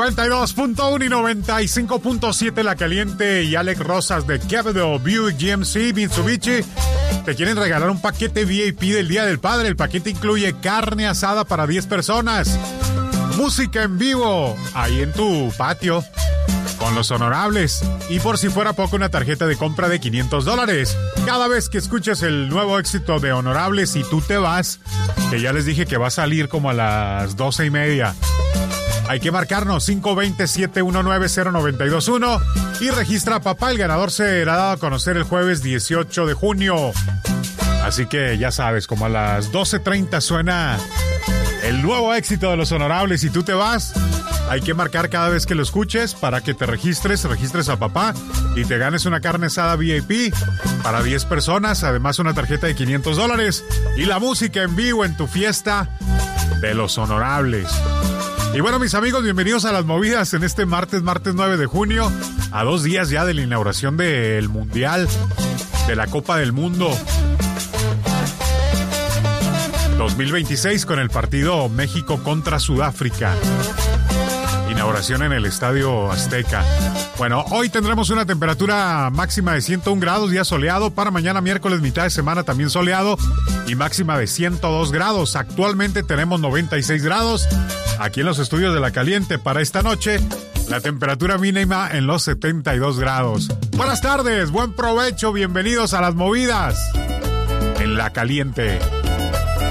92.1 y 95.7 La Caliente y Alex Rosas de Quevedo, Buick GMC, Mitsubishi te quieren regalar un paquete VIP del Día del Padre. El paquete incluye carne asada para 10 personas, música en vivo ahí en tu patio con Los Honorables y por si fuera poco una tarjeta de compra de $500. Cada vez que escuches el nuevo éxito de Honorables y tú te vas, que ya les dije que va a salir como a las 12:30. Hay que marcarnos 520-719-0921 y registra a papá. El ganador será dado a conocer el jueves 18 de junio. Así que ya sabes, como a las 12:30 suena el nuevo éxito de Los Honorables y tú te vas. Hay que marcar cada vez que lo escuches para que te registres a papá y te ganes una carne asada VIP para 10 personas, además una tarjeta de $500 y la música en vivo en tu fiesta de Los Honorables. Y bueno, mis amigos, bienvenidos a Las Movidas en este martes 9 de junio, a 2 días ya de la inauguración del Mundial, de la Copa del Mundo 2026 con el partido México contra Sudáfrica. Inauguración en el Estadio Azteca. Bueno, hoy tendremos una temperatura máxima de 101 grados, día soleado. Para mañana miércoles, mitad de semana, también soleado y máxima de 102 grados. Actualmente tenemos 96 grados aquí en los estudios de La Caliente. Para esta noche, la temperatura mínima en los 72 grados. Buenas tardes, buen provecho, bienvenidos a Las Movidas en La Caliente.